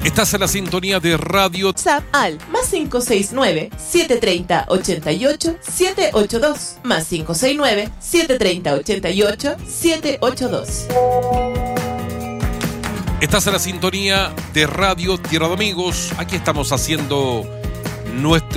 Estás en la sintonía de radio. WhatsApp al +569-730-88-782. +569-730-88-782. Estás en la sintonía de radio Tierra de Amigos. Aquí estamos haciendo nuestro